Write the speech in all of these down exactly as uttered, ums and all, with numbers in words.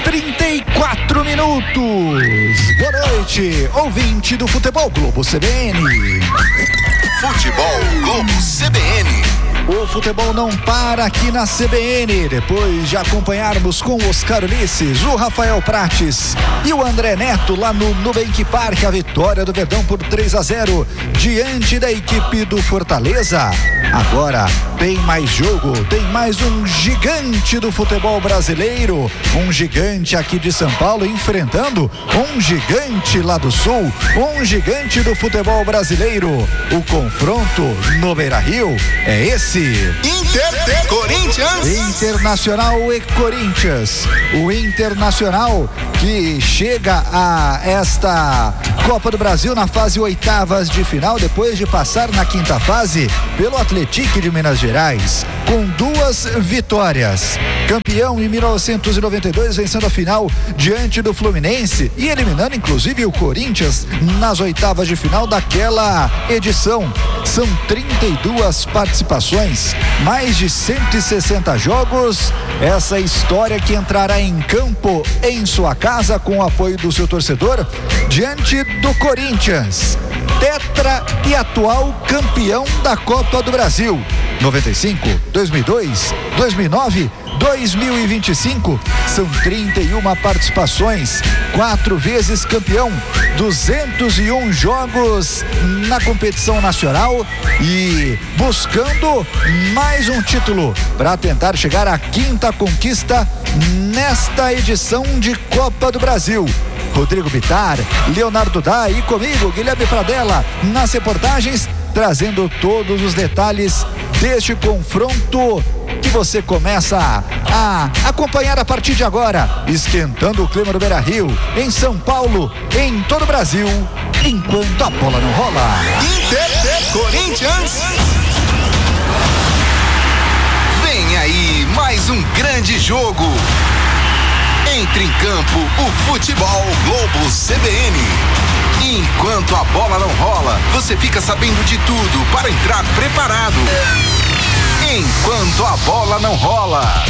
trinta e quatro minutos. Boa noite, ouvinte do Futebol Globo C B N. Futebol Globo C B N. O futebol não para aqui na C B N. Depois de acompanharmos com o Oscar Ulisses, o Rafael Prates e o André Neto lá no Nubank Park, a vitória do Verdão por três a zero diante da equipe do Fortaleza. Agora tem mais jogo, tem mais um gigante do futebol brasileiro, um gigante aqui de São Paulo enfrentando um gigante lá do Sul, um gigante do futebol brasileiro. O confronto no Beira-Rio é esse. Inter Corinthians. Internacional e Corinthians. O Internacional que chega a esta Copa do Brasil na fase oitavas de final, depois de passar na quinta fase pelo Atlético de Minas Gerais, com duas vitórias. Campeão em mil novecentos e noventa e dois, vencendo a final diante do Fluminense e eliminando inclusive o Corinthians nas oitavas de final daquela edição. São trinta e duas participações, mais de cento e sessenta jogos. Essa história que entrará em campo em sua casa com o apoio do seu torcedor diante do Corinthians, tetra e atual campeão da Copa do Brasil. noventa e cinco, dois mil e dois, dois mil e nove, dois mil e vinte e cinco, são trinta e uma participações, quatro vezes campeão, duzentos e um jogos na competição nacional e buscando mais um título para tentar chegar à quinta conquista nesta edição de Copa do Brasil. Rodrigo Bittar, Leonardo Dá e comigo, Guilherme Pradella, nas reportagens, trazendo todos os detalhes deste confronto que você começa a acompanhar a partir de agora, esquentando o clima do Beira-Rio, em São Paulo, em todo o Brasil, enquanto a bola não rola. Inter Corinthians. Vem aí mais um grande jogo. Entre em campo o Futebol Globo C B N. Enquanto a bola não rola, você fica sabendo de tudo para entrar preparado. Enquanto a bola não rola.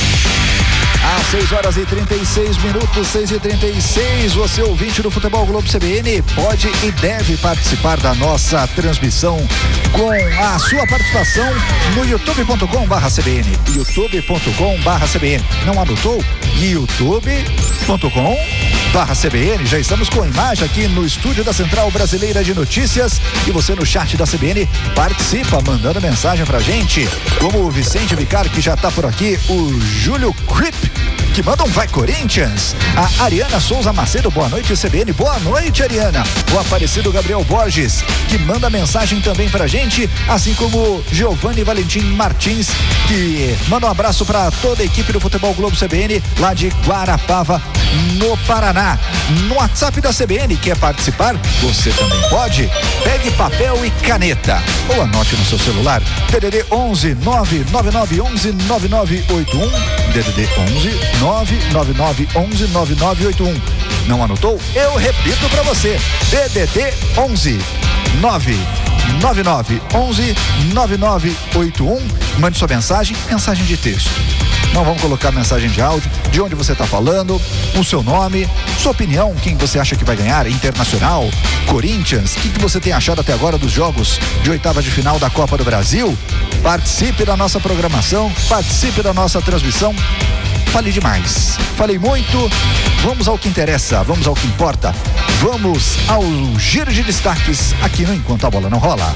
Às seis horas e trinta e seis minutos, seis e trinta e seis, você ouvinte do Futebol Globo C B N pode e deve participar da nossa transmissão com a sua participação no youtube ponto com barra C B N, youtube ponto com barra C B N. Não anotou? youtube ponto com barra C B N. Já estamos com a imagem aqui no estúdio da Central Brasileira de Notícias e você no chat da C B N participa mandando mensagem pra gente, como o Vicente Vicar, que já tá por aqui, o Júlio Crip, que manda um vai Corinthians, a Ariana Souza Macedo, boa noite C B N, boa noite Ariana, o Aparecido Gabriel Borges, que manda mensagem também pra gente, assim como Giovanni Valentim Martins, que manda um abraço para toda a equipe do Futebol Globo C B N lá de Guarapava, no Paraná. No WhatsApp da C B N, quer participar? Você também pode. Pegue papel e caneta ou anote no seu celular. D D D onze nove nove nove onze nove nove oito um, D D D onze nove nove nove onze nove nove oito um. Não anotou? Eu repito para você. D D D onze nove nove nove onze nove nove oito um. Mande sua mensagem, mensagem de texto. Não vamos colocar mensagem de áudio, de onde você está falando, o seu nome, sua opinião, quem você acha que vai ganhar, Internacional, Corinthians, o que, que você tem achado até agora dos jogos de oitava de final da Copa do Brasil. Participe da nossa programação, participe da nossa transmissão. Falei demais, falei muito, vamos ao que interessa, vamos ao que importa, vamos ao giro de destaques aqui no Enquanto a Bola Não Rola.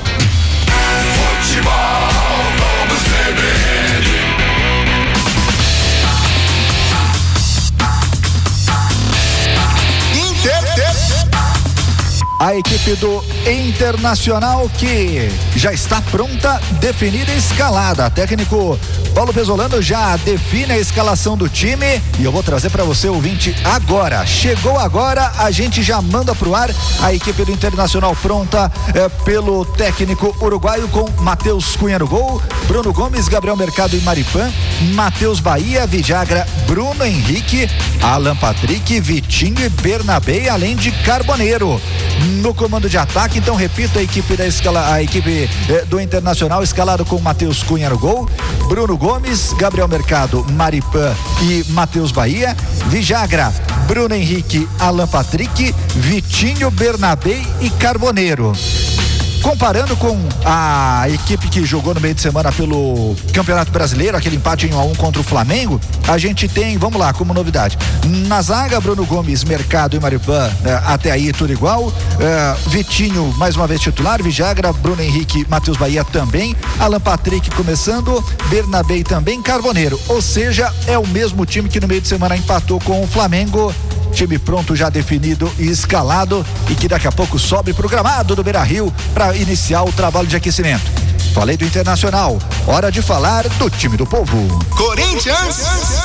Futebol Globo C B N. A equipe do Internacional que já está pronta, definida e escalada. Técnico Paulo Pesolano já define a escalação do time e eu vou trazer para você, ouvinte, agora. Chegou agora, a gente já manda pro ar a equipe do Internacional pronta é, pelo técnico uruguaio com Matheus Cunha no gol, Bruno Gomes, Gabriel Mercado e Maripan, Matheus Bahia, Vidagra, Bruno Henrique, Alan Patrick, Vitinho e Bernabé, além de Carboneiro. no comando de ataque. Então, repito, a equipe da escala, a equipe eh, do Internacional escalado com Matheus Cunha no gol, Bruno Gomes, Gabriel Mercado, Maripan e Matheus Bahia, Vijagra, Bruno Henrique, Alan Patrick, Vitinho, Bernabé e Carboneiro. Comparando com a equipe que jogou no meio de semana pelo Campeonato Brasileiro, aquele empate em um a um contra o Flamengo, a gente tem, vamos lá, como novidade, na zaga, Bruno Gomes, Mercado e Maripan, né, até aí tudo igual, uh, Vitinho mais uma vez titular, Vijagra, Bruno Henrique, Matheus Bahia também, Alan Patrick começando, Bernabé também, Carboneiro, ou seja, é o mesmo time que no meio de semana empatou com o Flamengo. Time pronto, já definido e escalado, e que daqui a pouco sobe pro gramado do Beira-Rio para iniciar o trabalho de aquecimento. Falei do Internacional, hora de falar do time do povo. Corinthians!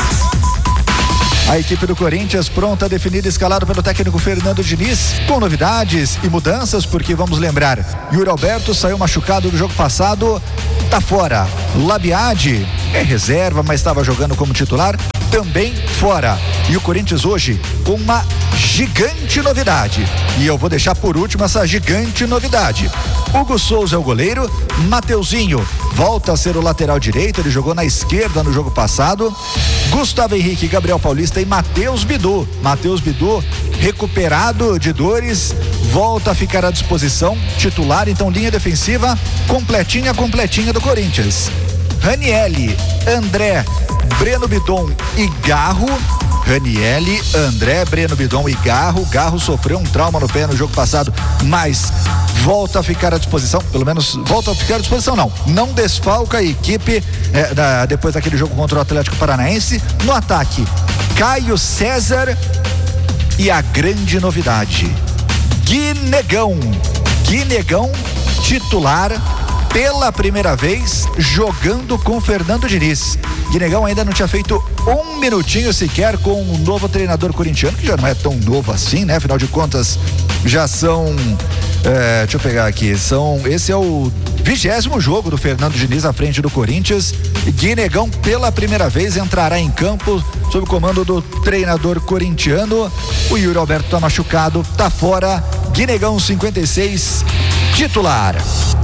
A equipe do Corinthians pronta, definida, escalado pelo técnico Fernando Diniz, com novidades e mudanças, porque vamos lembrar, Yuri Alberto saiu machucado do jogo passado, tá fora. Labiade é reserva, mas estava jogando como titular, também fora. E o Corinthians hoje com uma gigante novidade. E eu vou deixar por último essa gigante novidade. Hugo Souza é o goleiro, Mateuzinho volta a ser o lateral direito, ele jogou na esquerda no jogo passado. Gustavo Henrique, Gabriel Paulista e Matheus Bidu. Matheus Bidu, recuperado de dores, volta a ficar à disposição, titular, então linha defensiva completinha, completinha do Corinthians. Ranielli, André, Breno Bidon e Garro. Ranielli, André, Breno Bidon e Garro. Garro sofreu um trauma no pé no jogo passado, mas volta a ficar à disposição, pelo menos volta a ficar à disposição não, não desfalca a equipe é, da, depois daquele jogo contra o Atlético Paranaense. No ataque, Caio César e a grande novidade, Guinegão. Guinegão titular pela primeira vez jogando com Fernando Diniz. Guinegão ainda não tinha feito um minutinho sequer com o novo treinador corintiano, que já não é tão novo assim, né? Afinal de contas, já são é, deixa eu pegar aqui, são, esse é o vigésimo jogo do Fernando Diniz à frente do Corinthians. Guinegão pela primeira vez entrará em campo sob o comando do treinador corintiano. O Yuri Alberto tá machucado, tá fora. Guinegão cinquenta e seis, titular.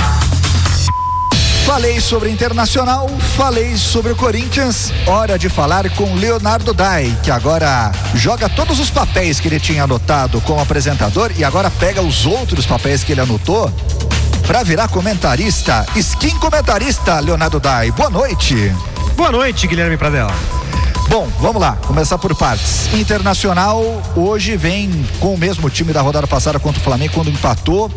Falei sobre Internacional, falei sobre o Corinthians, hora de falar com Leonardo Dai, que agora joga todos os papéis que ele tinha anotado como apresentador e agora pega os outros papéis que ele anotou para virar comentarista, skin comentarista. Leonardo Dai, boa noite. Boa noite, Guilherme Pradella. Bom, vamos lá, começar por partes. Internacional hoje vem com o mesmo time da rodada passada contra o Flamengo, quando empatou.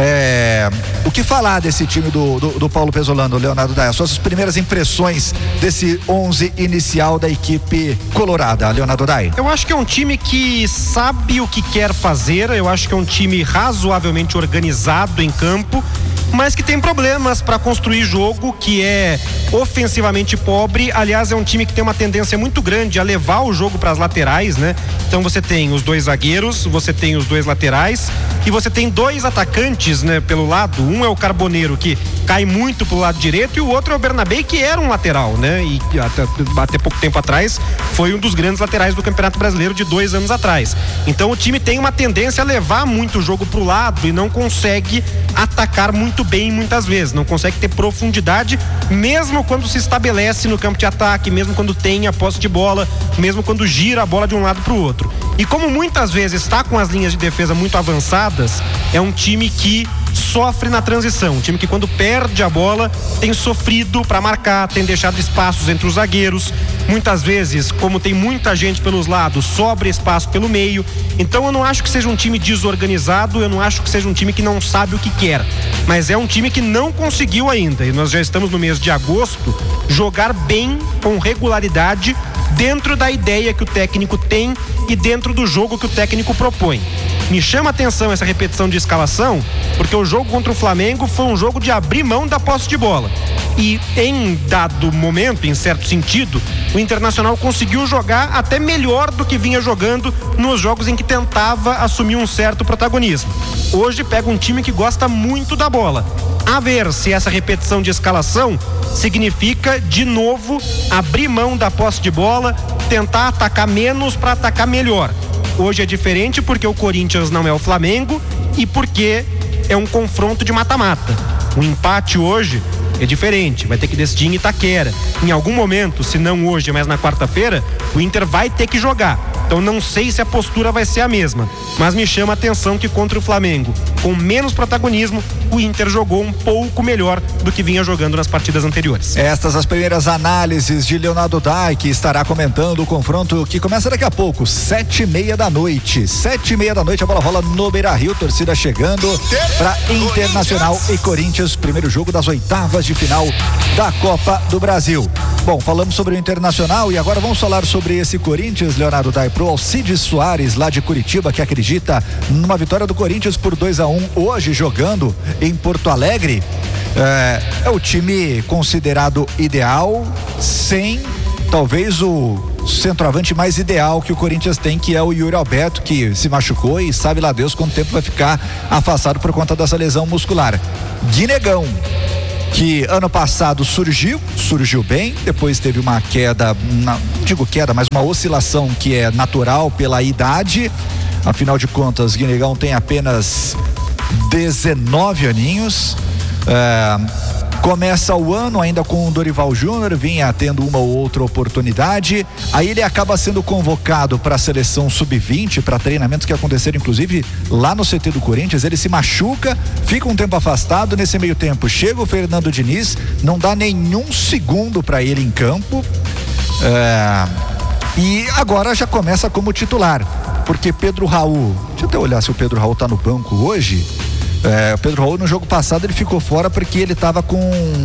É... O que falar desse time do, do, do Paulo Pesolano, Leonardo Dai? Suas primeiras impressões desse onze inicial da equipe colorada, Leonardo Dai? Eu acho que é um time que sabe o que quer fazer, eu acho que é um time razoavelmente organizado em campo, mas que tem problemas para construir jogo, que é ofensivamente pobre. Aliás, é um time que tem uma tendência muito grande a levar o jogo para as laterais, né? Então você tem os dois zagueiros, você tem os dois laterais e você tem dois atacantes, né, pelo lado. Um é o Carboneiro, que cai muito pro lado direito, e o outro é o Bernabé, que era um lateral, né? E até, até pouco tempo atrás foi um dos grandes laterais do Campeonato Brasileiro de dois anos atrás. Então o time tem uma tendência a levar muito o jogo pro lado e não consegue atacar muito bem muitas vezes, não consegue ter profundidade, mesmo quando se estabelece no campo de ataque, mesmo quando tem a posse de bola, mesmo quando gira a bola de um lado para o outro. E como muitas vezes está com as linhas de defesa muito avançadas, é um time que sofre na transição, um time que quando perde a bola tem sofrido para marcar, tem deixado espaços entre os zagueiros, muitas vezes, como tem muita gente pelos lados, sobra espaço pelo meio. Então eu não acho que seja um time desorganizado, eu não acho que seja um time que não sabe o que quer, mas é um time que não conseguiu ainda, e nós já estamos no mês de agosto, jogar bem, com regularidade, dentro da ideia que o técnico tem e dentro do jogo que o técnico propõe. Me chama a atenção essa repetição de escalação, porque o jogo contra o Flamengo foi um jogo de abrir mão da posse de bola. E em dado momento, em certo sentido, o Internacional conseguiu jogar até melhor do que vinha jogando nos jogos em que tentava assumir um certo protagonismo. Hoje pega um time que gosta muito da bola. A ver se essa repetição de escalação significa, de novo, abrir mão da posse de bola, tentar atacar menos para atacar melhor. Hoje é diferente porque o Corinthians não é o Flamengo e porque é um confronto de mata-mata. O empate hoje é diferente, vai ter que decidir em Itaquera. Em algum momento, se não hoje, mas na quarta-feira, o Inter vai ter que jogar. Então não sei se a postura vai ser a mesma, mas me chama a atenção que contra o Flamengo, com menos protagonismo, o Inter jogou um pouco melhor do que vinha jogando nas partidas anteriores. Estas as primeiras análises de Leonardo Dai, que estará comentando o confronto que começa daqui a pouco, sete e meia da noite. Sete e meia da noite, a bola rola no Beira-Rio, torcida chegando para Internacional e Corinthians, primeiro jogo das oitavas de final da Copa do Brasil. Bom, falamos sobre o Internacional e agora vamos falar sobre esse Corinthians, Leonardo Dai, pro Alcides Soares, lá de Curitiba, que acredita numa vitória do Corinthians por dois a um hoje, jogando em Porto Alegre. É, é o time considerado ideal, sem talvez o centroavante mais ideal que o Corinthians tem, que é o Yuri Alberto, que se machucou e sabe lá Deus quanto tempo vai ficar afastado por conta dessa lesão muscular. Guinegão, que ano passado surgiu, surgiu bem, depois teve uma queda, não digo queda, mas uma oscilação que é natural pela idade. Afinal de contas, Guinegão tem apenas dezenove aninhos. É, começa o ano ainda com o Dorival Júnior, vinha tendo uma ou outra oportunidade. Aí ele acaba sendo convocado para a seleção sub vinte, para treinamentos que aconteceram inclusive lá no C T do Corinthians. Ele se machuca, fica um tempo afastado. Nesse meio tempo chega o Fernando Diniz, não dá nenhum segundo para ele em campo. É, e agora já começa como titular, porque Pedro Raul, deixa eu até olhar se o Pedro Raul tá no banco hoje. É, o Pedro Raul no jogo passado ele ficou fora porque ele estava com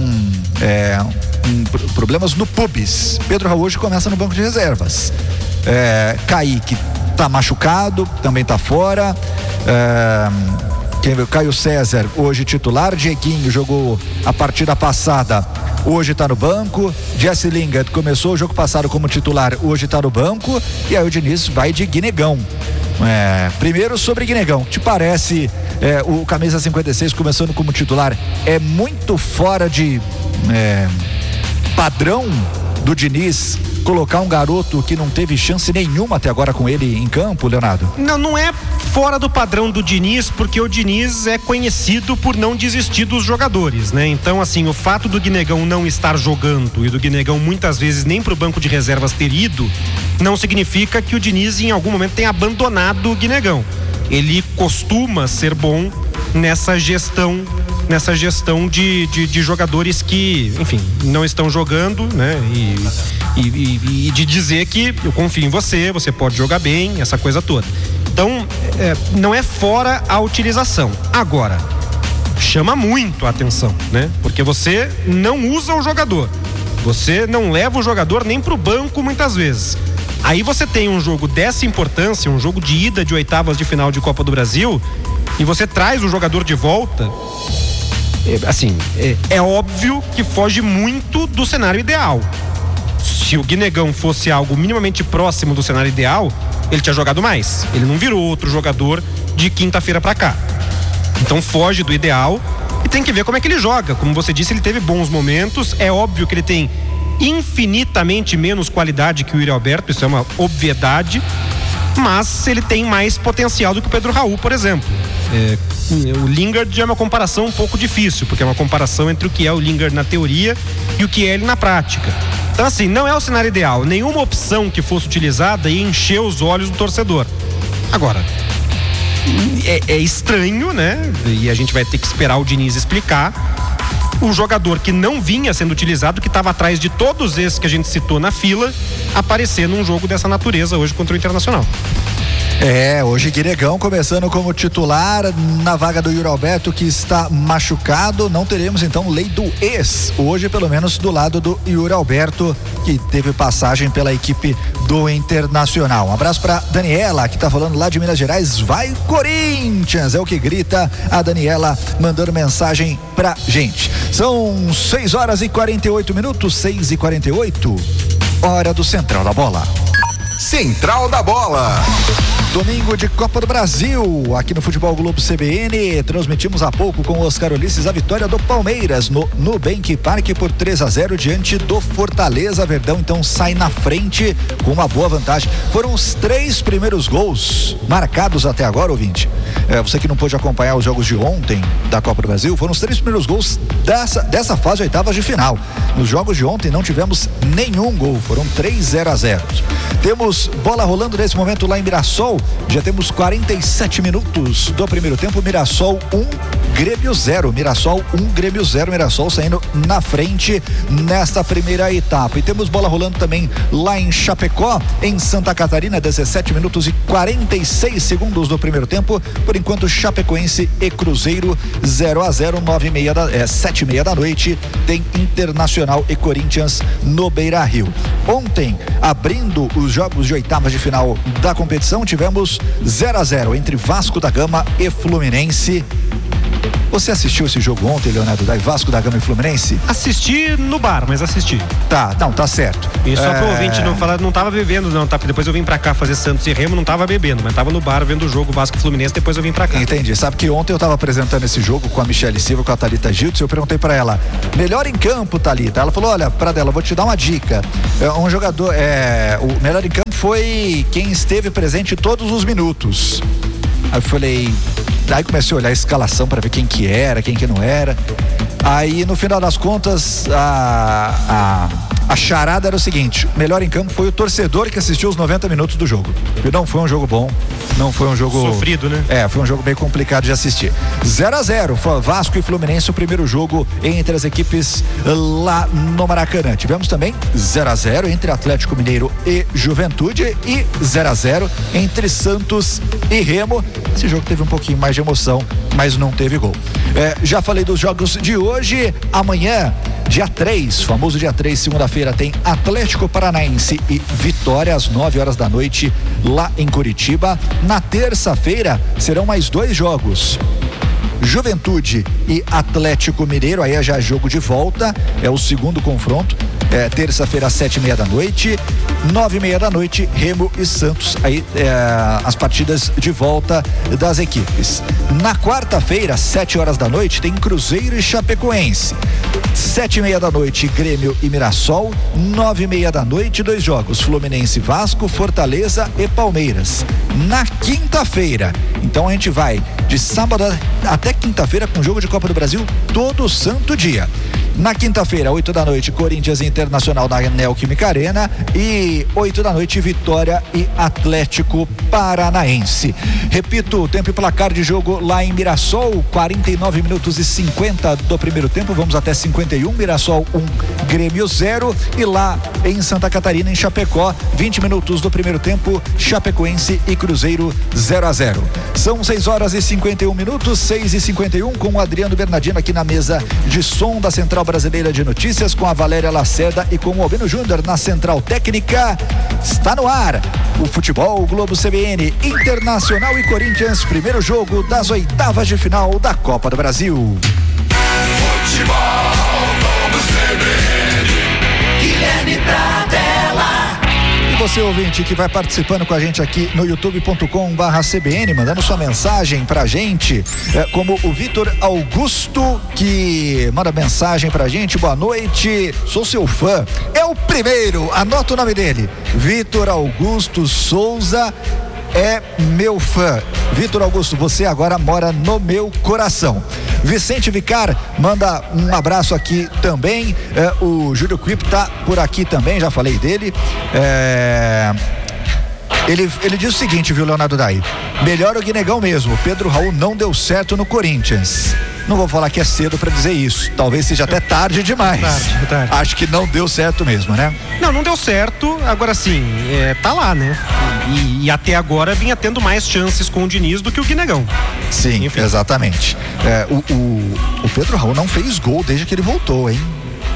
é, um, problemas no pubis. Pedro Raul hoje começa no banco de reservas. é, Kaique tá machucado, também tá fora. é, Caio César hoje titular. Dieguinho jogou a partida passada, hoje tá no banco. Jesse Lingard começou o jogo passado como titular, hoje tá no banco. E aí o Diniz vai de Guinegão. É, primeiro sobre Guinegão, te parece é, o camisa cinquenta e seis começando como titular é muito fora de é, padrão do Diniz colocar um garoto que não teve chance nenhuma até agora com ele em campo, Leonardo? Não, não é fora do padrão do Diniz, porque o Diniz é conhecido por não desistir dos jogadores, né? Então, assim, o fato do Guinegão não estar jogando e do Guinegão muitas vezes nem pro banco de reservas ter ido, não significa que o Diniz em algum momento tenha abandonado o Guinegão. Ele costuma ser bom nessa gestão nessa gestão de, de, de jogadores que, enfim, não estão jogando, né? E, e, e, e de dizer que eu confio em você, você pode jogar bem, essa coisa toda. Então, é, não é fora a utilização. Agora, chama muito a atenção, né? Porque você não usa o jogador, você não leva o jogador nem pro banco muitas vezes. Aí você tem um jogo dessa importância, um jogo de ida de oitavas de final de Copa do Brasil, e você traz o jogador de volta. É, assim, é, é óbvio que foge muito do cenário ideal. Se o Guinegão fosse algo minimamente próximo do cenário ideal, ele tinha jogado mais. Ele não virou outro jogador de quinta-feira pra cá. Então foge do ideal e tem que ver como é que ele joga. Como você disse, ele teve bons momentos. É óbvio que ele tem infinitamente menos qualidade que o Yuri Alberto, isso é uma obviedade, mas ele tem mais potencial do que o Pedro Raul, por exemplo. É, o Lingard é uma comparação um pouco difícil, porque é uma comparação entre o que é o Lingard na teoria e o que é ele na prática. Então, assim, não é o cenário ideal. Nenhuma opção que fosse utilizada ia encher os olhos do torcedor. Agora, é, é estranho, né? E a gente vai ter que esperar o Diniz explicar. O jogador que não vinha sendo utilizado, que estava atrás de todos esses que a gente citou na fila, aparecer num jogo dessa natureza hoje contra o Internacional. É, hoje Guinegão começando como titular na vaga do Yuri Alberto, que está machucado. Não teremos então lei do ex hoje, pelo menos do lado do Yuri Alberto, que teve passagem pela equipe do Internacional. Um abraço para Daniela, que está falando lá de Minas Gerais. Vai Corinthians, é o que grita a Daniela, mandando mensagem pra gente. São seis horas e quarenta e oito minutos, seis e quarenta e oito, hora do Central da Bola. Central da Bola. Domingo de Copa do Brasil, aqui no Futebol Globo C B N, transmitimos há pouco com o Oscar Ulisses a vitória do Palmeiras no Nubank Park por três a zero diante do Fortaleza. Verdão então sai na frente com uma boa vantagem. Foram os três primeiros gols marcados até agora, ouvinte. É, você que não pôde acompanhar os jogos de ontem da Copa do Brasil, foram os três primeiros gols dessa, dessa fase de oitavas de final. Nos jogos de ontem não tivemos nenhum gol, foram três zero a zero. Temos bola rolando nesse momento lá em Mirassol. Já temos quarenta e sete minutos do primeiro tempo. Mirassol um, Grêmio zero. Mirassol um, Grêmio zero. Mirassol saindo na frente nesta primeira etapa. E temos bola rolando também lá em Chapecó, em Santa Catarina, dezessete minutos e quarenta e seis segundos do primeiro tempo. Por enquanto, Chapecoense e Cruzeiro zero a zero, nove e meia da, é, sete e meia da noite. Tem Internacional e Corinthians no Beira-Rio. Ontem, abrindo os jogos de oitavas de final da competição, tivemos zero a zero entre Vasco da Gama e Fluminense. Você assistiu esse jogo ontem, Leonardo Dai? Vasco da Gama e Fluminense? Assisti no bar, mas assisti. Tá, não, tá certo. E só é... pro ouvinte não falar, não tava bebendo não, tá? Porque depois eu vim pra cá fazer Santos e Remo, não tava bebendo, mas tava no bar vendo o jogo Vasco e Fluminense, depois eu vim pra cá. Entendi. Sabe que ontem eu tava apresentando esse jogo com a Michele Silva, com a Thalita Giltz, eu perguntei pra ela, melhor em campo, Thalita? Ela falou, olha, Pradella, vou te dar uma dica. É, um jogador, é, o melhor em campo foi quem esteve presente todos os minutos. Aí eu falei, daí comecei a olhar a escalação para ver quem que era, quem que não era. Aí no final das contas a, a, a charada era o seguinte: o melhor em campo foi o torcedor que assistiu os noventa minutos do jogo. E não foi um jogo bom, não foi um jogo sofrido, né? É, foi um jogo bem complicado de assistir. zero a zero, Vasco e Fluminense, o primeiro jogo entre as equipes lá no Maracanã. Tivemos também zero a zero entre Atlético Mineiro e Juventude e zero a zero entre Santos e Remo. Esse jogo teve um pouquinho mais de emoção, mas não teve gol. É, já falei dos jogos de hoje. Amanhã, dia três, famoso dia três, segunda-feira, tem Atlético Paranaense e Vitória às nove horas da noite lá em Curitiba. Na terça-feira serão mais dois jogos: Juventude e Atlético Mineiro, aí é já jogo de volta, é o segundo confronto, é, terça-feira às sete e meia da noite, nove e meia da noite, Remo e Santos, aí é, as partidas de volta das equipes. Na quarta-feira, sete horas da noite, tem Cruzeiro e Chapecoense. Sete e meia da noite, Grêmio e Mirassol. Nove e meia da noite, dois jogos: Fluminense e Vasco, Fortaleza e Palmeiras. Na quinta-feira, então a gente vai de sábado até quinta-feira com jogo de Copa do Brasil todo santo dia. Na quinta-feira, oito da noite, Corinthians e Internacional na Neoquímica Arena. E oito da noite, Vitória e Atlético Paranaense. Repito, tempo e placar de jogo lá em Mirassol: quarenta e nove minutos e cinquenta do primeiro tempo. Vamos até cinquenta e um. Mirassol um, Grêmio zero. E lá em Santa Catarina, em Chapecó, vinte minutos do primeiro tempo, Chapecoense e Cruzeiro zero a zero. São seis horas e cinquenta e um minutos, seis e cinquenta e um, com o Adriano Bernardino aqui na mesa de som da Central Brasileira de Notícias, com a Valéria Lacerda e com o Albino Júnior na Central Técnica. Está no ar o Futebol Globo C B N, Internacional e Corinthians, primeiro jogo das oitavas de final da Copa do Brasil. Futebol Globo C B N, Guilherme Pradella. E você, ouvinte, que vai participando com a gente aqui no youtube ponto com barra C B N, mandando sua mensagem pra gente, é, como o Vitor Augusto, que manda mensagem pra gente: boa noite, sou seu fã. É o primeiro, anota o nome dele, Vitor Augusto Souza. É meu fã. Vitor Augusto, você agora mora no meu coração. Vicente Vicar manda um abraço aqui também. É, o Júlio Quip tá por aqui também, já falei dele. É... Ele, ele diz o seguinte, viu, Leonardo Dai? Melhor o Guinegão mesmo. Pedro Raul não deu certo no Corinthians. Não vou falar que é cedo pra dizer isso. Talvez seja até tarde demais. Tarde, tarde. Acho que não deu certo mesmo, né? Não, não deu certo. Agora sim, é, tá lá, né? E, e até agora vinha tendo mais chances com o Diniz do que o Guinegão. Sim, enfim. Exatamente. É, o, o, o Pedro Raul não fez gol desde que ele voltou, hein?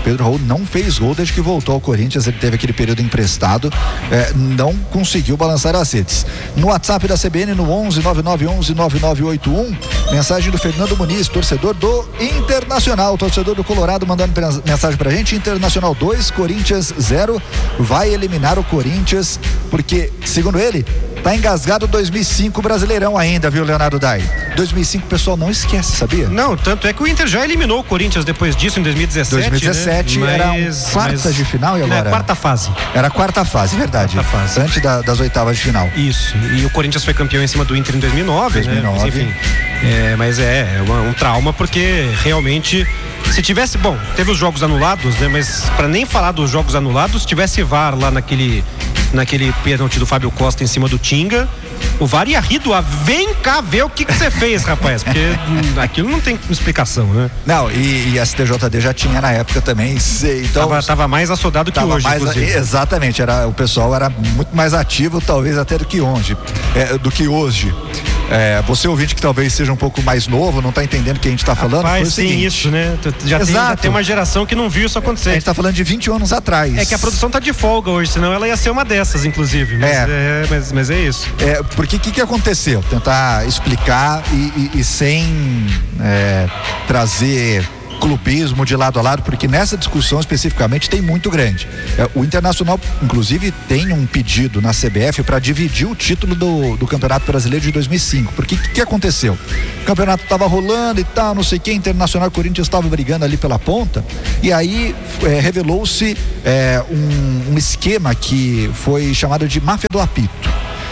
Pedro Raul não fez gol desde que voltou ao Corinthians. Ele teve aquele período emprestado, é, não conseguiu balançar as redes. No WhatsApp da C B N, no onze nove nove onze nove nove oito um, mensagem do Fernando Muniz, torcedor do Internacional, torcedor do Colorado, mandando mensagem pra gente. Internacional dois, Corinthians zero, vai eliminar o Corinthians, porque, segundo ele, tá engasgado dois mil e cinco Brasileirão ainda, viu, Leonardo Dai? dois mil e cinco o pessoal não esquece, sabia? Não, tanto é que o Inter já eliminou o Corinthians depois disso, em dois mil e dezessete. dois mil e dezessete, né? Era um quartas mas, de final e agora? Né, quarta fase. Era a quarta fase, verdade. Quarta fase. Antes da, das oitavas de final. Isso, e o Corinthians foi campeão em cima do Inter em dois mil e nove, dois mil e nove. Né? Mas, enfim, é, mas é, é uma, um trauma, porque realmente, se tivesse, bom, teve os jogos anulados, né? Mas para nem falar dos jogos anulados, se tivesse V A R lá naquele, naquele pênalti do Fábio Costa em cima do Tinga, o V A R ia rir do ar. Vem cá ver o que que você fez, rapaz, porque aquilo não tem explicação, né? Não, e, e a S T J D já tinha na época também, então tava, tava mais assodado que hoje, mais, inclusive. Exatamente, era, o pessoal era muito mais ativo, talvez até do que hoje, é, do que hoje. É, você ouvinte que talvez seja um pouco mais novo, não está entendendo o que a gente está falando. Rapaz, tem seguinte, isso, né? Já tem, já tem uma geração que não viu isso acontecer. A gente está falando de vinte anos atrás. É que a produção tá de folga hoje, senão ela ia ser uma dessas, inclusive. Mas é, é, mas, mas é isso. É, porque o que, que aconteceu? Tentar explicar e, e, e sem é, trazer clubismo de lado a lado, porque nessa discussão especificamente tem muito grande. É, o Internacional, inclusive, tem um pedido na C B F para dividir o título do, do Campeonato Brasileiro de dois mil e cinco. Porque o que, que aconteceu? O campeonato estava rolando e tal, não sei o que, Internacional e Corinthians estavam brigando ali pela ponta, e aí é, revelou-se é, um, um esquema que foi chamado de máfia do apito.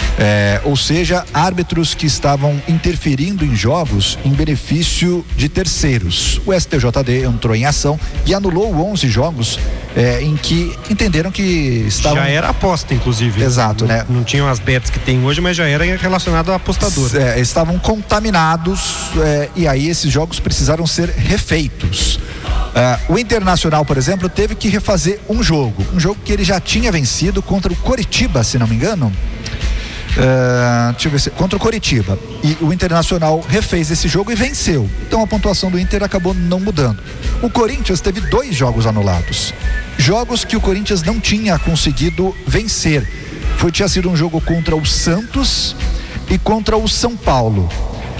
É, ou seja, árbitros que estavam interferindo em jogos em benefício de terceiros. O S T J D entrou em ação e anulou onze jogos é, em que entenderam que estavam... Já era aposta, inclusive. Exato, não, né? Não tinham as bets que tem hoje, mas já era relacionado a apostador. É, estavam contaminados é, e aí esses jogos precisaram ser refeitos. Uh, o Internacional, por exemplo, teve que refazer um jogo. Um jogo que ele já tinha vencido contra o Coritiba, se não me engano. Uh, deixa eu ver se, contra o Coritiba, e o Internacional refez esse jogo e venceu, então a pontuação do Inter acabou não mudando. O Corinthians teve dois jogos anulados, jogos que o Corinthians não tinha conseguido vencer. Foi, tinha sido um jogo contra o Santos e contra o São Paulo.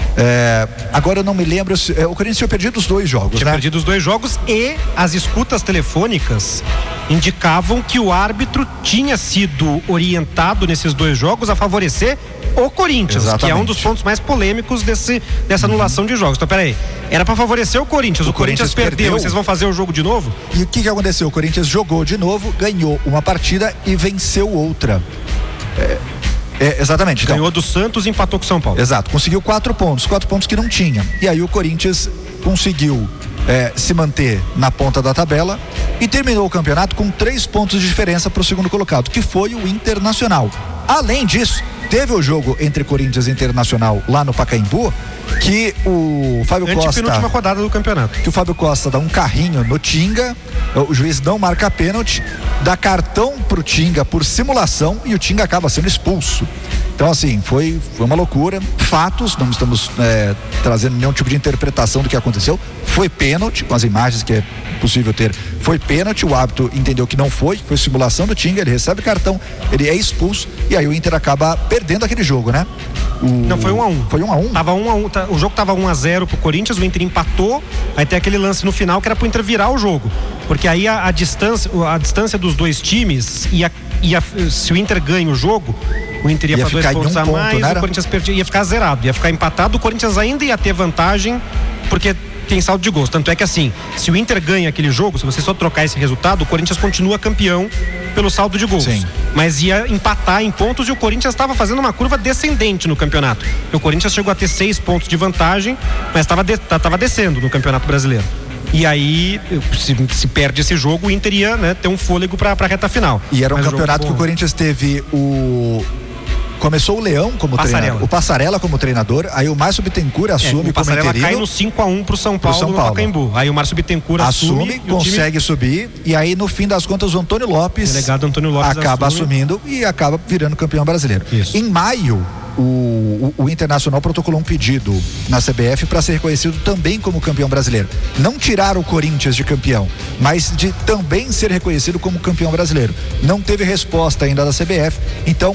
É, agora eu não me lembro se, é, o Corinthians tinha perdido os dois jogos, tinha né? perdido os dois jogos e as escutas telefônicas indicavam que o árbitro tinha sido orientado nesses dois jogos a favorecer o Corinthians. Exatamente. Que é um dos pontos mais polêmicos desse, dessa anulação de jogos. Então, peraí, era para favorecer o Corinthians, o, o Corinthians, Corinthians perdeu, perdeu, e vocês vão fazer o jogo de novo? E o que que aconteceu? O Corinthians jogou de novo, ganhou uma partida e venceu outra. É... É, exatamente. Ganhou então, do Santos e empatou com o São Paulo. Exato, conseguiu quatro pontos, quatro pontos que não tinha. E aí o Corinthians conseguiu é, se manter na ponta da tabela e terminou o campeonato com três pontos de diferença para o segundo colocado, que foi o Internacional. Além disso, teve o jogo entre Corinthians e Internacional lá no Pacaembu, que o Fábio Costa... Antepenúltima rodada do campeonato. Que o Fábio Costa dá um carrinho no Tinga, o juiz não marca pênalti, dá cartão pro Tinga por simulação e o Tinga acaba sendo expulso. Então, assim, foi, foi uma loucura. Fatos, não estamos é, trazendo nenhum tipo de interpretação do que aconteceu. Foi pênalti, com as imagens que é possível ter. Foi pênalti, o árbitro entendeu que não foi, foi simulação do Tinga, ele recebe cartão, ele é expulso e aí o Inter acaba perdendo aquele jogo, né? O... Não, foi um a um. Foi um a um? Tava um a um, tá, o jogo tava um a zero pro Corinthians, o Inter empatou, aí tem aquele lance no final que era pro Inter virar o jogo. Porque aí a, a distância, a distância dos dois times ia, ia, se o Inter ganha o jogo, o Inter ia, ia para dois pontos um a mais, ponto, o Corinthians perdia, ia ficar zerado, ia ficar empatado, o Corinthians ainda ia ter vantagem, porque tem saldo de gols. Tanto é que assim, se o Inter ganha aquele jogo, se você só trocar esse resultado, o Corinthians continua campeão pelo saldo de gols. Sim. Mas ia empatar em pontos e o Corinthians estava fazendo uma curva descendente no campeonato. O Corinthians chegou a ter seis pontos de vantagem, mas estava de, tava descendo no Campeonato Brasileiro. E aí, se, se perde esse jogo, o Inter ia, né, ter um fôlego para a reta final. E era um mas campeonato que o Corinthians teve o... Começou o Leão como Passarela. treinador, o Passarela como treinador, aí o Márcio Bittencourt assume é, o Passarela como interino. Cai no cinco a um pro São Paulo, pro São no Paulo. Pacaembu. Aí o Márcio Bittencourt assume, assume consegue time... subir, e aí no fim das contas o Antônio Lopes, o delegado Antônio Lopes acaba assume. assumindo e acaba virando campeão brasileiro. Isso. Em maio, o, o, o Internacional protocolou um pedido na C B F para ser reconhecido também como campeão brasileiro. Não tirar o Corinthians de campeão, mas de também ser reconhecido como campeão brasileiro. Não teve resposta ainda da C B F, então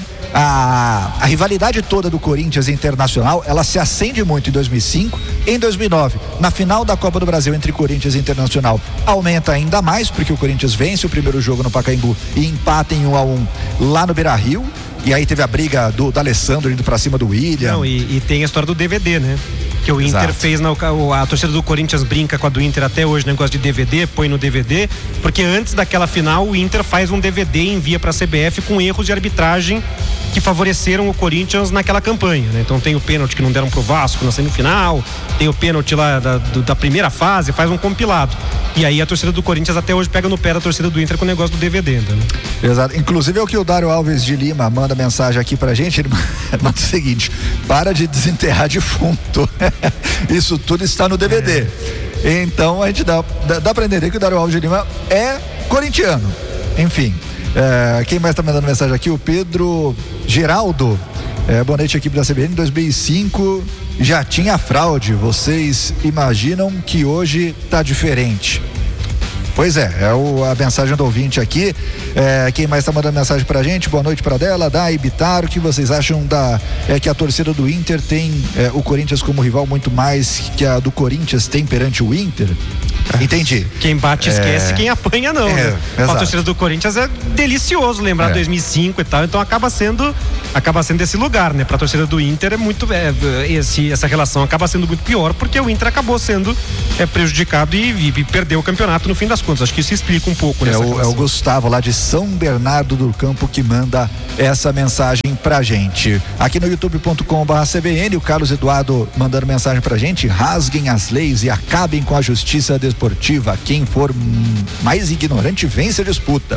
a, a rivalidade toda do Corinthians e Internacional, ela se acende muito em dois mil e cinco, em dois mil e nove, na final da Copa do Brasil entre Corinthians e Internacional, aumenta ainda mais, porque o Corinthians vence o primeiro jogo no Pacaembu e empata em um a um lá no Beira-Rio. E aí teve a briga do, do Alessandro indo pra cima do William. Não, e, e tem a história do D V D, né? Que o Inter Exato. fez, na, a torcida do Corinthians brinca com a do Inter até hoje, negócio de D V D, põe no D V D, porque antes daquela final o Inter faz um D V D e envia pra C B F com erros de arbitragem que favoreceram o Corinthians naquela campanha, né? Então tem o pênalti que não deram pro Vasco na semifinal, tem o pênalti lá da, do, da primeira fase, faz um compilado. E aí a torcida do Corinthians até hoje pega no pé da torcida do Inter com o negócio do D V D, né? Exato. Inclusive é o que o Dário Alves de Lima manda mensagem aqui pra gente, ele manda o seguinte: para de desenterrar defunto. Isso tudo está no D V D. É. Então a gente dá, dá, dá pra entender que o Dário Alves de Lima é corintiano. Enfim. É, quem mais tá mandando mensagem aqui? O Pedro Geraldo. É, boa noite, equipe da C B N. Em dois mil e cinco já tinha fraude. Vocês imaginam que hoje tá diferente? Pois é, é o, a mensagem do ouvinte aqui. É, quem mais está mandando mensagem pra gente? Boa noite pra dela, Dai Bitar. O que vocês acham da é, que a torcida do Inter tem é, o Corinthians como rival muito mais que a do Corinthians tem perante o Inter? Entendi. Quem bate esquece, é... quem apanha não, é, né? A torcida do Corinthians é delicioso lembrar é. dois mil e cinco e tal, então acaba sendo acaba sendo esse lugar, né? Pra torcida do Inter é muito é, esse, essa relação acaba sendo muito pior, porque o Inter acabou sendo é, prejudicado e, e, e perdeu o campeonato no fim das contas. Acho que isso explica um pouco, né? É o, é o Gustavo lá de São Bernardo do Campo que manda essa mensagem pra gente. Aqui no youtube ponto com barra C B N, o Carlos Eduardo mandando mensagem pra gente: rasguem as leis e acabem com a justiça desportiva. Quem for mais ignorante vence a disputa.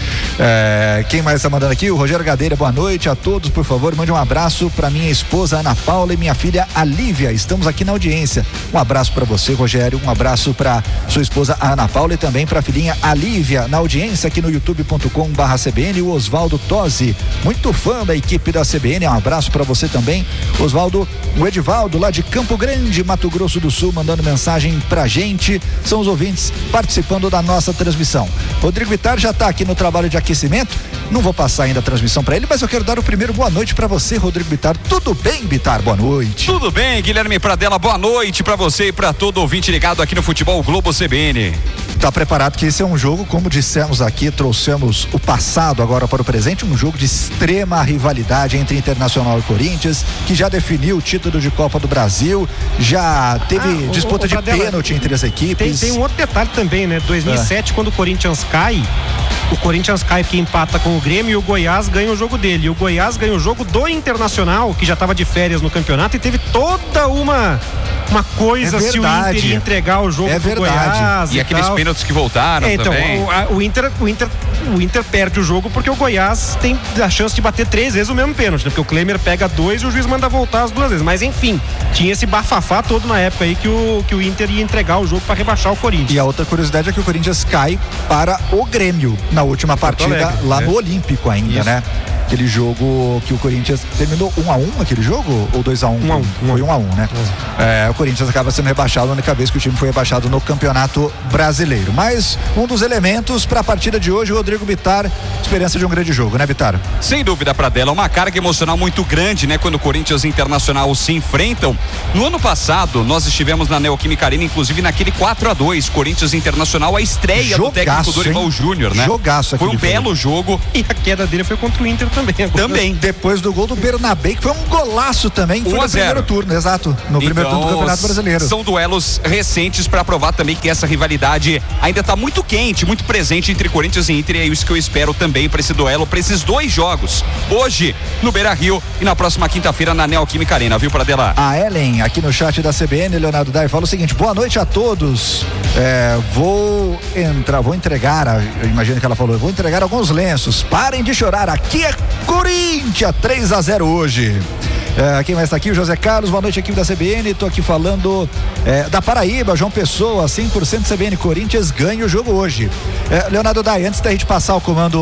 É, quem mais está mandando aqui? O Rogério Gadeira, boa noite a todos, por favor, mande um abraço para minha esposa Ana Paula e minha filha Alívia, estamos aqui na audiência. Um abraço para você, Rogério, um abraço para sua esposa Ana Paula e também para a filhinha Alívia, na audiência aqui no youtube ponto com barra C B N. O Oswaldo Tosi, muito fã da equipe da C B N, um abraço para você também, Oswaldo. O Edivaldo lá de Campo Grande, Mato Grosso do Sul, mandando mensagem pra gente, são os ouvintes participando da nossa transmissão. Rodrigo Bitar já está aqui no trabalho de aquecimento, não vou passar ainda a transmissão para ele, mas eu quero dar o primeiro boa noite para você, Rodrigo Bitar. Tudo bem, Bitar? Boa noite. Tudo bem, Guilherme Pradella, boa noite para você e para todo ouvinte ligado aqui no Futebol Globo C B N. Tá preparado que esse é um jogo, como dissemos aqui, trouxemos o passado agora para o presente, um jogo de extrema rivalidade entre Internacional e Corinthians, que já definiu o título de Copa do Brasil, já teve ah, disputa o, o de Pradella, pênalti entre as equipes. Tem, tem um outro detalhe também, né? dois mil e sete, é. quando o Corinthians cai, o Corinthians cai porque empata com o Grêmio e o Goiás ganha o jogo dele. E o Goiás ganha o jogo do Internacional, que já estava de férias no campeonato, e teve toda uma uma coisa é se o Inter ia entregar o jogo é pro Goiás e, e aqueles tal. pênaltis que voltaram é, então, também. O, a, o, Inter, o, Inter, o Inter perde o jogo porque o Goiás tem a chance de bater três vezes o mesmo pênalti, né? Porque o Klemer pega dois e o juiz manda voltar as duas vezes. Mas enfim, tinha esse bafafá todo na época aí que o, que o Inter ia entregar o jogo para rebaixar o Corinthians. E a outra curiosidade é que o Corinthians cai para o Grêmio na última partida Alegre, lá é. no Olímpico ainda, Isso. né? Aquele jogo que o Corinthians terminou um a um aquele jogo? Ou dois a um? um a um. Foi um a um, né? É. É, o Corinthians acaba sendo rebaixado, a única vez que o time foi rebaixado no Campeonato Brasileiro. Mas um dos elementos para a partida de hoje, o Rodrigo Bitar, esperança de um grande jogo, né, Bitar? Sem dúvida, Pradella, uma carga emocional muito grande, né? Quando o Corinthians e Internacional se enfrentam. No ano passado, nós estivemos na Neoquímica Arena, inclusive naquele quatro a dois, Corinthians e Internacional, a estreia Jogaço, do técnico Dorival Júnior, né? Jogaço. Foi um belo jogo. E a queda dele foi contra o Inter também. Também. Depois do gol do Bernabé, que foi um golaço também. Foi no primeiro turno, exato. No então, primeiro turno do Campeonato Brasileiro. São duelos recentes para provar também que essa rivalidade ainda está muito quente, muito presente entre Corinthians e Inter. E é isso que eu espero também para esse duelo, para esses dois jogos. Hoje no Beira-Rio e na próxima quinta-feira na Neoquímica Arena, viu, Pradella? A Ellen, aqui no chat da C B N, Leonardo Dai, fala o seguinte: boa noite a todos. É, vou entrar, vou entregar, eu imagino que ela falou, vou entregar alguns lenços. Parem de chorar, aqui é Corinthians, três a zero hoje. É, quem mais está aqui? O José Carlos, boa noite, equipe da C B N. Estou aqui falando é, da Paraíba, João Pessoa, cem por cento C B N, Corinthians ganha o jogo hoje. É, Leonardo Dai, antes da gente passar o comando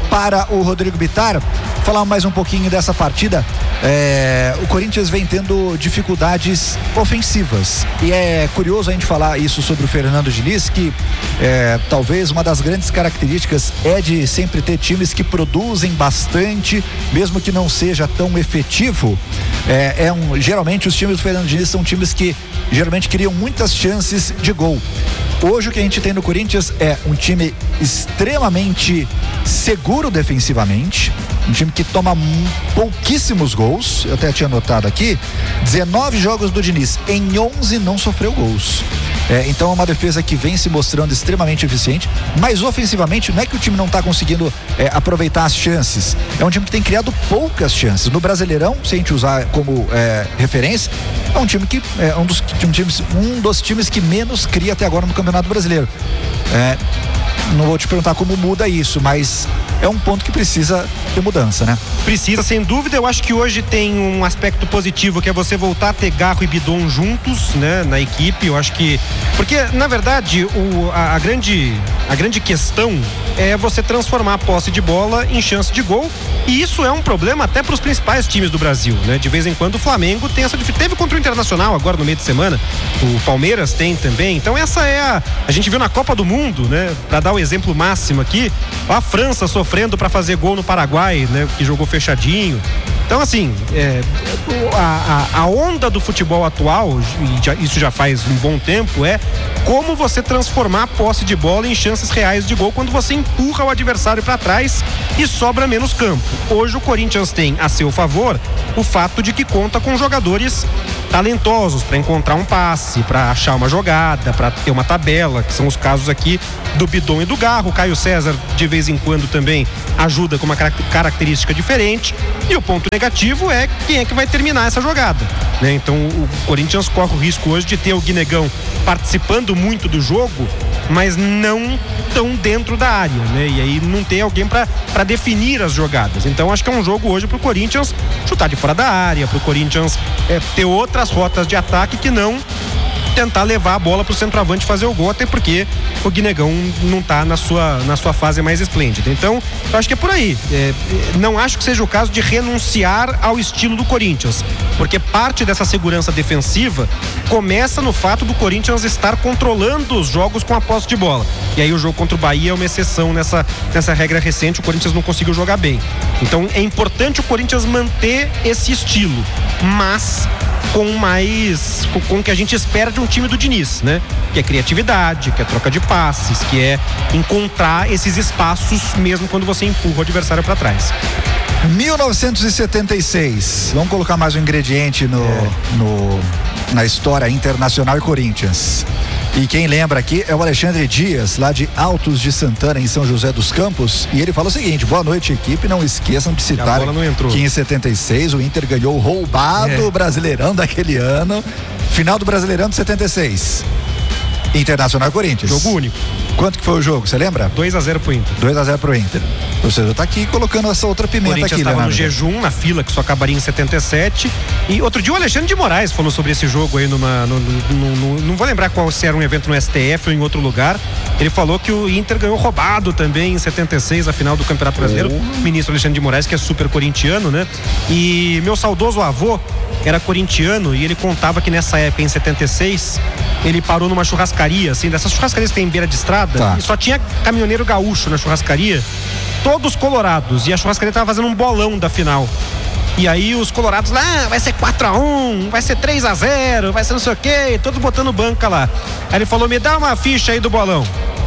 para o Rodrigo Bittar. Falar mais um pouquinho dessa partida. É, o Corinthians vem tendo dificuldades ofensivas e é curioso a gente falar isso sobre o Fernando Diniz, que é, talvez uma das grandes características é de sempre ter times que produzem bastante, mesmo que não seja tão efetivo. É, é um, geralmente os times do Fernando Diniz são times que geralmente criam muitas chances de gol. Hoje o que a gente tem no Corinthians é um time extremamente seguro defensivamente, um time que toma pouquíssimos gols. Eu até tinha anotado aqui, dezenove jogos do Diniz, em onze não sofreu gols. É, então é uma defesa que vem se mostrando extremamente eficiente, mas ofensivamente não é que o time não está conseguindo é, aproveitar as chances, é um time que tem criado poucas chances. No Brasileirão, se a gente usar como é, referência, é um time que é um dos, um, times, um dos times que menos cria até agora no Campeonato Brasileiro. É, não vou te perguntar como muda isso, mas é um ponto que precisa ter mudança, né? Precisa, sem dúvida. Eu acho que hoje tem um aspecto positivo, que é você voltar a ter Garro e Bidon juntos, né, na equipe. Eu acho que... Porque, na verdade, o, a, a, grande, a grande questão é você transformar a posse de bola em chance de gol, e isso é um problema até para os principais times do Brasil, né? De vez em quando o Flamengo tem essa dificuldade. Teve contra o Internacional agora no meio de semana, o Palmeiras tem também. Então essa é a... A gente viu na Copa do Mundo, né? Para dar o exemplo máximo aqui, a França sofrendo para fazer gol no Paraguai, né? Que jogou fechadinho. Então, assim, é, a, a, a onda do futebol atual, e já, isso já faz um bom tempo, é como você transformar a posse de bola em chances reais de gol quando você empurra o adversário para trás e sobra menos campo. Hoje o Corinthians tem a seu favor o fato de que conta com jogadores talentosos para encontrar um passe, para achar uma jogada, para ter uma tabela, que são os casos aqui do Bidon e do Garro. O Caio César de vez em quando também ajuda com uma característica diferente, e o ponto negativo é quem é que vai terminar essa jogada, né? Então o Corinthians corre o risco hoje de ter o Guinegão participando muito do jogo, mas não tão dentro da área, né? E aí não tem alguém para definir as jogadas. Então acho que é um jogo hoje pro Corinthians chutar de fora da área, pro Corinthians é, ter outras rotas de ataque que não tentar levar a bola pro centroavante fazer o gol, até porque o Guinegão não tá na sua, na sua fase mais esplêndida. Então, eu acho que é por aí. É, não acho que seja o caso de renunciar ao estilo do Corinthians, porque parte dessa segurança defensiva começa no fato do Corinthians estar controlando os jogos com a posse de bola. E aí o jogo contra o Bahia é uma exceção nessa, nessa regra recente. O Corinthians não conseguiu jogar bem. Então, é importante o Corinthians manter esse estilo, mas com mais, com, com o que a gente espera de um time do Diniz, né? Que é criatividade, que é troca de passes, que é encontrar esses espaços mesmo quando você empurra o adversário para trás. mil novecentos e setenta e seis, vamos colocar mais um ingrediente no, é. no, na história internacional e Corinthians. E quem lembra aqui é o Alexandre Dias, lá de Altos de Santana, em São José dos Campos, e ele fala o seguinte: boa noite, equipe, não esqueçam de citar que em setenta e seis o Inter ganhou roubado é. o Brasileirão daquele ano, final do Brasileirão de setenta e seis. Internacional e Corinthians. Jogo único. Quanto que foi o jogo, você lembra? dois a zero pro Inter. dois a zero pro Inter. Ou seja, tá aqui colocando essa outra pimenta aqui, Corinthians estava no jejum, na fila, que só acabaria em setenta e sete. E outro dia o Alexandre de Moraes falou sobre esse jogo aí numa... No, no, no, não vou lembrar qual, se era um evento no S T F ou em outro lugar. Ele falou que o Inter ganhou roubado também em setenta e seis, a final do Campeonato Brasileiro. Oh. O ministro Alexandre de Moraes, que é super corintiano, né? E meu saudoso avô era corintiano, e ele contava que nessa época, em setenta e seis, ele parou numa churrascaria, assim, dessas churrascarias que tem em beira de estrada, tá. E só tinha caminhoneiro gaúcho na churrascaria, todos colorados, e a churrascaria tava fazendo um bolão da final. E aí os colorados lá, ah, vai ser quatro a um, vai ser três a zero, vai ser não sei o quê, todos botando banca lá. Aí ele falou: me dá uma ficha aí do bolão.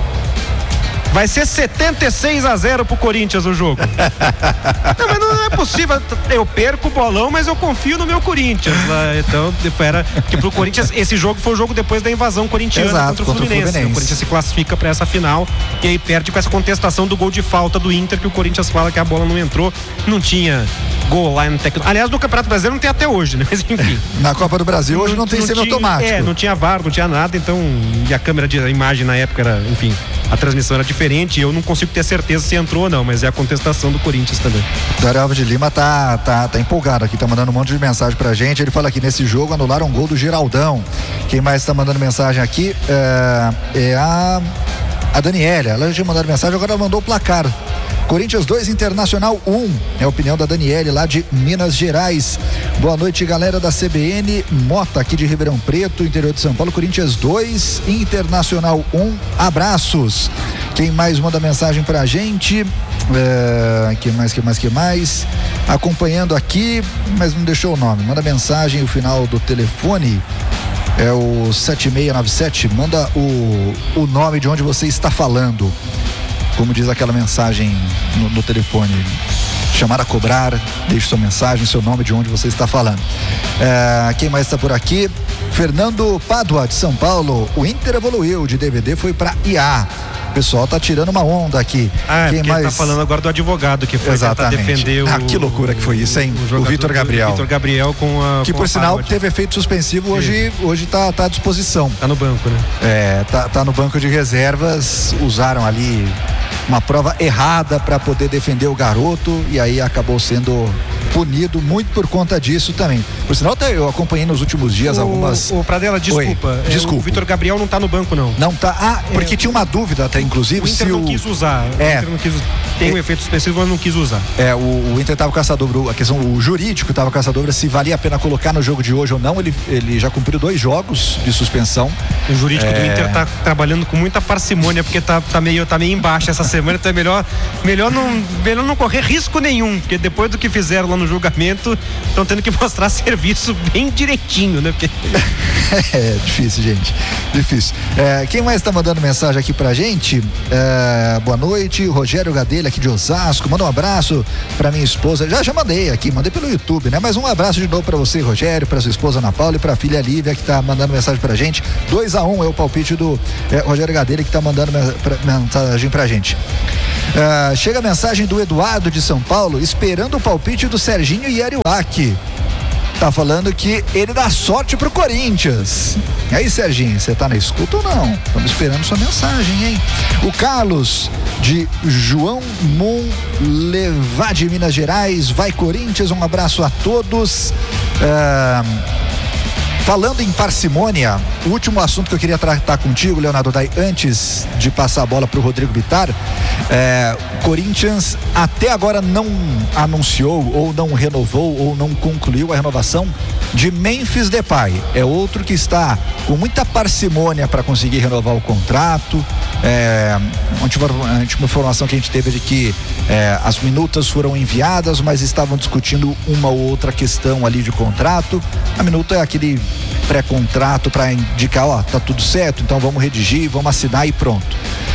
Vai ser setenta e seis a zero pro Corinthians o jogo. Não, mas não é possível. Eu perco o bolão, mas eu confio no meu Corinthians. Né? Então, era que pro Corinthians, esse jogo foi o jogo depois da invasão corintiana. Exato, contra o contra Fluminense. O Fluminense. O Corinthians se classifica para essa final e aí perde com essa contestação do gol de falta do Inter, que o Corinthians fala que a bola não entrou, não tinha gol lá no técnico. Aliás, no Campeonato Brasileiro não tem até hoje, né? Mas enfim. Na Copa do Brasil hoje não, não tem semiautomático. É, não tinha V A R, não tinha nada, então, e a câmera de a imagem na época era, enfim, a transmissão era diferente, eu não consigo ter certeza se entrou ou não, mas é a contestação do Corinthians também. O Dário Alves de Lima tá, tá, tá empolgado aqui, tá mandando um monte de mensagem pra gente. Ele fala aqui: nesse jogo anularam um gol do Geraldão. Quem mais tá mandando mensagem aqui é, é a, a Daniela. Ela já tinha mandado mensagem, agora ela mandou o placar. Corinthians dois, Internacional um. É a opinião da Daniele lá de Minas Gerais. Boa noite, galera da C B N. Mota aqui de Ribeirão Preto, interior de São Paulo. Corinthians dois, Internacional um. Abraços. Quem mais manda mensagem pra gente? É, que mais, que mais, que mais? Acompanhando aqui, mas não deixou o nome. Manda mensagem, o final do telefone é o sete seis nove sete. Manda o, o nome de onde você está falando. Como diz aquela mensagem no, no telefone. Chamar a cobrar, deixe sua mensagem, seu nome, de onde você está falando. É, quem mais está por aqui? Fernando Pádua, de São Paulo. O Inter evoluiu, de D V D foi para I A. O pessoal tá tirando uma onda aqui. Ah, é Quem porque mais... ele tá falando agora do advogado que foi tentar defender o... Ah, que loucura que foi isso, hein? O, o Vitor Gabriel. Vitor Gabriel com a... Que com por a sinal Pádua. Teve efeito suspensivo, hoje, hoje tá, tá à disposição. Tá no banco, né? É, tá, tá no banco de reservas, usaram ali uma prova errada para poder defender o garoto e aí acabou sendo punido muito por conta disso também. Por sinal, eu acompanhei nos últimos dias o, algumas... O Pradella, desculpa. Oi, é, desculpa. O Vitor Gabriel não tá no banco, não. Não tá? Ah, porque é, tinha uma dúvida até, inclusive, o Inter se não o... quis usar. É. O Inter não quis... Tem um é. efeito suspensivo, mas não quis usar. É, o, o Inter tava com essa dúvida, a questão, o jurídico tava com essa dúvida se valia a pena colocar no jogo de hoje ou não. Ele, ele já cumpriu dois jogos de suspensão. O jurídico é... do Inter tá trabalhando com muita parcimônia, porque tá, tá, meio, tá meio embaixo essa semana, então é melhor, melhor, não, melhor não correr risco nenhum, porque depois do que fizeram lá no julgamento, estão tendo que mostrar serviço bem direitinho, né? Porque... É difícil, gente. Difícil. É, quem mais tá mandando mensagem aqui pra gente? É, boa noite, Rogério Gadelha aqui de Osasco. Manda um abraço pra minha esposa. Já, já mandei aqui, mandei pelo YouTube, né? Mas um abraço de novo pra você, Rogério, pra sua esposa Ana Paula e pra filha Lívia, que tá mandando mensagem pra gente. dois a um é o palpite do é, Rogério Gadelha, que tá mandando mensagem pra gente. É, chega a mensagem do Eduardo de São Paulo, esperando o palpite do Serginho Yariwaki. Tá falando que ele dá sorte pro Corinthians. E aí, Serginho, você tá na escuta ou não? Estamos esperando sua mensagem, hein? O Carlos de João Monlevar de Minas Gerais. Vai, Corinthians, um abraço a todos. É... Falando em parcimônia, o último assunto que eu queria tratar contigo, Leonardo Dai, antes de passar a bola para o Rodrigo Bittar, é, o Corinthians até agora não anunciou ou não renovou ou não concluiu a renovação de Memphis Depay. É outro que está com muita parcimônia para conseguir renovar o contrato. É, a última, a última informação que a gente teve é de que é, as minutas foram enviadas, mas estavam discutindo uma ou outra questão ali de contrato. A minuta é aquele pré-contrato para indicar, ó, tá tudo certo, então vamos redigir, vamos assinar e pronto.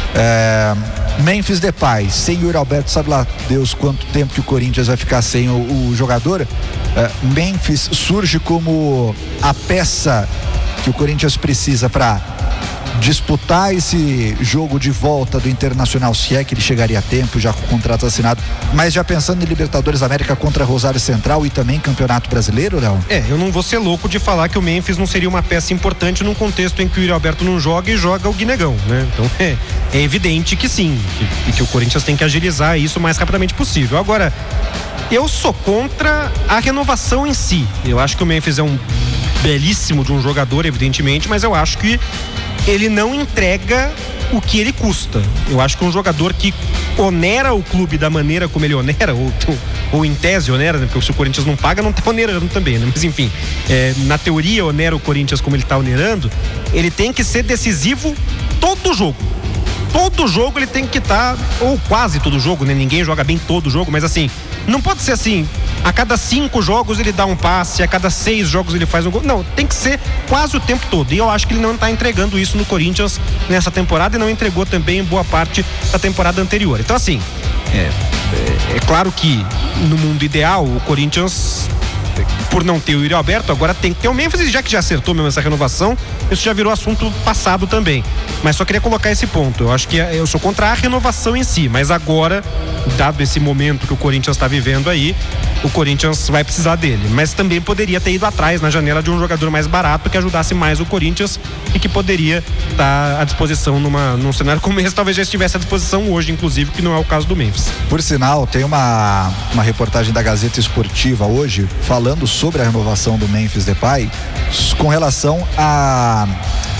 É, Memphis Depay, sem o Yuri Alberto, sabe lá Deus quanto tempo que o Corinthians vai ficar sem o, o jogador. É, Memphis surge como a peça que o Corinthians precisa para disputar esse jogo de volta do Internacional, se é que ele chegaria a tempo, já com o contrato assinado, mas já pensando em Libertadores América contra Rosário Central e também Campeonato Brasileiro, Léo? É, eu não vou ser louco de falar que o Memphis não seria uma peça importante num contexto em que o Yuri Alberto não joga e joga o Guinegão, né? Então é, é evidente que sim, que, que o Corinthians tem que agilizar isso o mais rapidamente possível. Agora, eu sou contra a renovação em si. Eu acho que o Memphis é um belíssimo de um jogador, evidentemente, mas eu acho que ele não entrega o que ele custa. Eu acho que um jogador que onera o clube da maneira como ele onera, ou, ou em tese onera, né? Porque se o Corinthians não paga, não tá onerando também, né? Mas enfim, é, na teoria onera o Corinthians como ele tá onerando, ele tem que ser decisivo todo jogo. Todo jogo ele tem que estar, tá, ou quase todo jogo, né? Ninguém joga bem todo jogo, mas assim, não pode ser assim, a cada cinco jogos ele dá um passe, a cada seis jogos ele faz um gol. Não, tem que ser quase o tempo todo. E eu acho que ele não está entregando isso no Corinthians nessa temporada e não entregou também em boa parte da temporada anterior. Então assim, é, é, é claro que no mundo ideal o Corinthians, por não ter o Yuri Alberto, agora tem que ter o Memphis, e já que já acertou mesmo essa renovação, isso já virou assunto passado também. Mas só queria colocar esse ponto. Eu acho que eu sou contra a renovação em si, mas agora, dado esse momento que o Corinthians está vivendo aí, o Corinthians vai precisar dele. Mas também poderia ter ido atrás na janela de um jogador mais barato que ajudasse mais o Corinthians e que poderia estar à disposição numa, num cenário como esse, talvez já estivesse à disposição hoje, inclusive, que não é o caso do Memphis. Por sinal, tem uma, uma reportagem da Gazeta Esportiva hoje falando sobre a renovação do Memphis Depay com relação a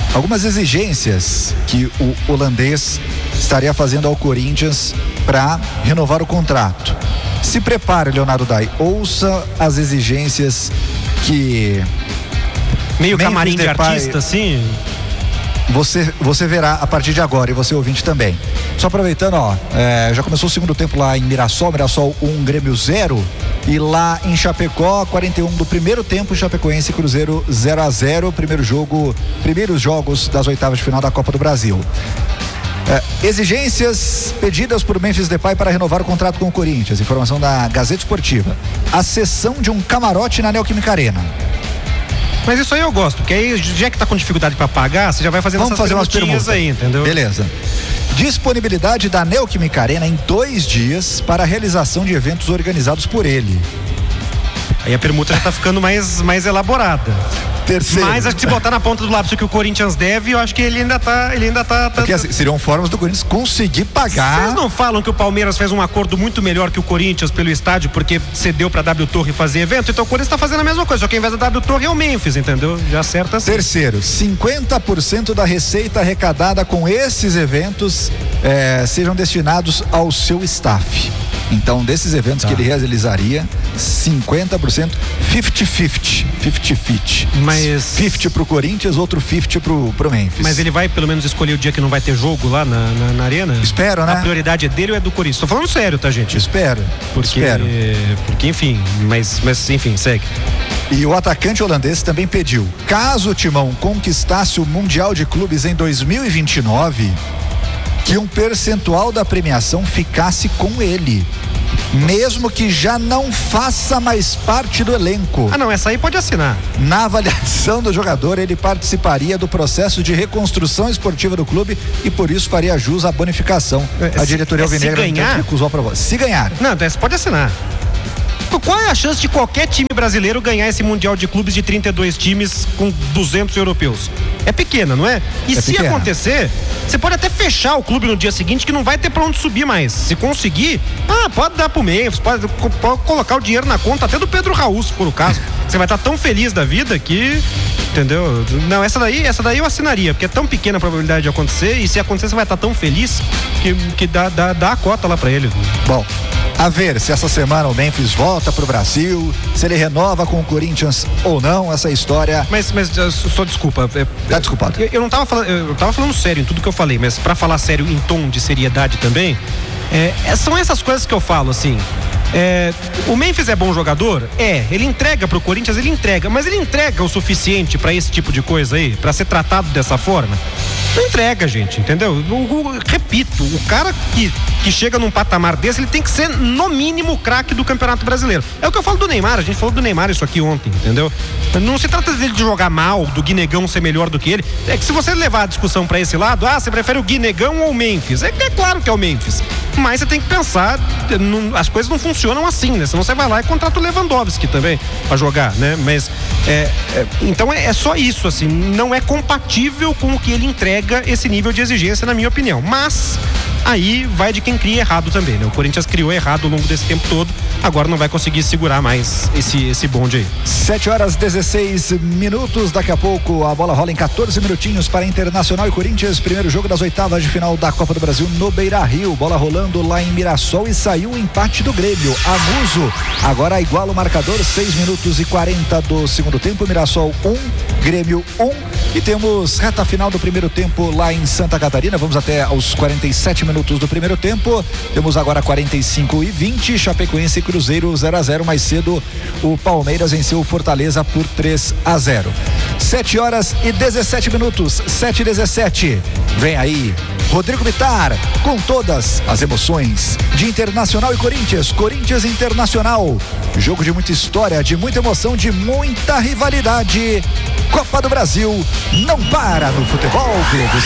algumas exigências que o holandês estaria fazendo ao Corinthians para renovar o contrato. Se prepare, Leonardo Dai, ouça as exigências que meio Memphis camarim de Depay, artista, assim. Você, você verá a partir de agora, e você ouvinte também. Só aproveitando, ó, é, já começou o segundo tempo lá em Mirassol, Mirassol um, Grêmio zero, e lá em Chapecó, quarenta e um do primeiro tempo, Chapecoense e Cruzeiro zero a zero, primeiro jogo, primeiros jogos das oitavas de final da Copa do Brasil. É, exigências pedidas por Memphis Depay para renovar o contrato com o Corinthians, informação da Gazeta Esportiva. A cessão de um camarote na Neoquímica Arena. Mas isso aí eu gosto, porque aí já que tá com dificuldade para pagar, você já vai fazendo Vamos essas fazer umas perguntas aí, entendeu? Beleza. Disponibilidade da Neoquímica Arena em dois dias para a realização de eventos organizados por ele. Aí a permuta já tá ficando mais, mais elaborada. Terceiro. Mas acho que se botar na ponta do lápis o que o Corinthians deve, eu acho que ele ainda tá. Ele ainda tá, tá Porque assim, seriam formas do Corinthians conseguir pagar. Vocês não falam que o Palmeiras fez um acordo muito melhor que o Corinthians pelo estádio, porque cedeu pra W Torre fazer evento? Então o Corinthians tá fazendo a mesma coisa, só que ao invés da W Torre é o Memphis, entendeu? Já acerta assim. Terceiro, cinquenta por cento da receita arrecadada com esses eventos é, sejam destinados ao seu staff. Então, desses eventos tá. que ele realizaria, cinquenta por cento, cinquenta cinquenta, cinquenta cinquenta. Mas... cinquenta pro Corinthians, outro cinquenta pro, pro Memphis. Mas ele vai pelo menos escolher o dia que não vai ter jogo lá na, na, na arena? Espero, né? A prioridade é dele ou é do Corinthians? Tô falando sério, tá, gente? Espero, porque, espero. Porque, enfim, mas, mas enfim, segue. E o atacante holandês também pediu, caso o Timão conquistasse o Mundial de Clubes em dois mil e vinte e nove, que um percentual da premiação ficasse com ele, mesmo que já não faça mais parte do elenco. Ah não, essa aí pode assinar. Na avaliação do jogador, ele participaria do processo de reconstrução esportiva do clube e por isso faria jus à bonificação. É, a diretoria é, alvinegra se ganhar, recusou a proposta. Se ganhar. Não, então você pode assinar. Qual é a chance de qualquer time brasileiro ganhar esse Mundial de Clubes de trinta e dois times com duzentos europeus? É pequena, não é? E é se pequena. acontecer, você pode até fechar o clube no dia seguinte que não vai ter pra onde subir mais. Se conseguir, ah, pode dar pro Memphis, pode, pode colocar o dinheiro na conta até do Pedro Raul, se for o caso. Você vai estar tão feliz da vida que... Entendeu? Não, essa daí, essa daí eu assinaria, porque é tão pequena a probabilidade de acontecer, e se acontecer você vai estar tão feliz que, que dá, dá, dá a cota lá pra ele. Bom, a ver se essa semana o Memphis volta pro Brasil, se ele renova com o Corinthians ou não, essa história... Mas, mas só desculpa. É, tá desculpado. Eu, eu não tava falando, eu tava falando sério em tudo que eu falei, mas pra falar sério em tom de seriedade também, é, são essas coisas que eu falo, assim... É, o Memphis é bom jogador? É, ele entrega pro Corinthians, ele entrega, mas ele entrega o suficiente pra esse tipo de coisa aí, pra ser tratado dessa forma? Não entrega, gente, entendeu? Eu, eu, repito, o cara que, que chega num patamar desse, ele tem que ser no mínimo o craque do Campeonato Brasileiro. É o que eu falo do Neymar, a gente falou do Neymar isso aqui ontem, entendeu? Não se trata dele de jogar mal, do Guinegão ser melhor do que ele. É que se você levar a discussão pra esse lado, ah, você prefere o Guinegão ou o Memphis? É, é claro que é o Memphis, mas você tem que pensar, não, as coisas não funcionam assim, né? Senão você vai lá e contrata o Lewandowski também pra jogar, né? Mas é, é, então é, é só isso, assim, não é compatível com o que ele entrega esse nível de exigência, na minha opinião. Mas aí vai de quem cria errado também, né? O Corinthians criou errado ao longo desse tempo todo, agora não vai conseguir segurar mais esse, esse bonde aí. sete horas e dezesseis minutos, daqui a pouco a bola rola em quatorze minutinhos para Internacional e Corinthians, primeiro jogo das oitavas de final da Copa do Brasil no Beira-Rio, bola rolando lá em Mirassol e saiu o empate do Grêmio. Amuso agora iguala o marcador, seis minutos e quarenta do segundo tempo, Mirassol um, Grêmio um, e temos reta final do primeiro tempo lá em Santa Catarina, vamos até aos quarenta e sete minutos do primeiro tempo, temos agora quarenta e cinco e vinte, Chapecoense e Cruzeiro zero a zero, mais cedo o Palmeiras venceu o Fortaleza por três a zero. sete horas e dezessete minutos, sete e dezessete, vem aí Rodrigo Bittar com todas as emoções de Internacional e Corinthians, Corinthians Internacional, jogo de muita história, de muita emoção, de muita rivalidade. Copa do Brasil não para no futebol grego.